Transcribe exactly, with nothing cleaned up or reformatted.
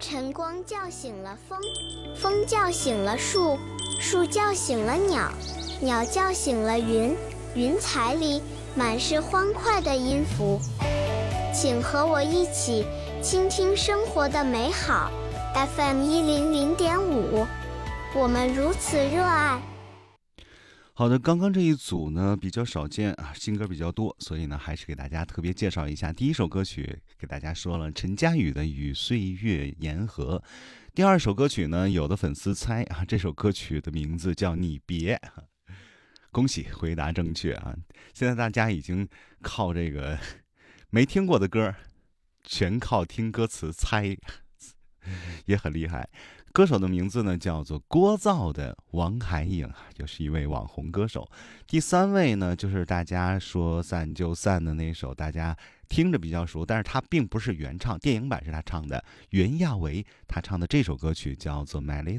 晨光叫醒了风，风叫醒了树，树叫醒了鸟，鸟叫醒了云，云彩里满是欢快的音符。请和我一起倾听生活的美好。 F M 一零零点五，我们如此热爱。 好的，刚刚这一组呢比较少见啊，新歌比较多，所以呢还是给大家特别介绍一下。第一首歌曲给大家说了陈佳宇的《与岁月言和》，第二首歌曲呢，有的粉丝猜啊，这首歌曲的名字叫《你别》。恭喜回答正确啊！现在大家已经靠这个没听过的歌，全靠听歌词猜，也很厉害。歌手的名字呢叫做聒噪的王海颖，又是一位网红歌手。第三位呢就是大家说散就散的那首，大家听着比较熟，但是他并不是原唱，电影版是他唱的，袁娅维他唱的这首歌曲叫做《My Little》。